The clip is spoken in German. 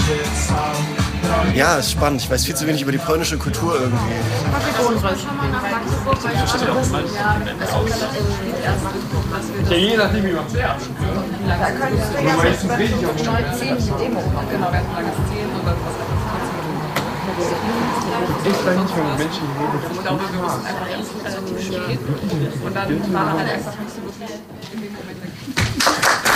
Ja, ist spannend. Ich weiß viel zu wenig über die polnische Kultur irgendwie. Ja, je nachdem, wie man es lernt. Da können wir meistens richtig auf 10 Demo machen. Genau, wir hatten das 10 oder was. Ich weiß nicht, wenn Menschen reden. Ich glaube, wir müssen einfach erst relativ spät. Und dann war halt einfach nicht so gut.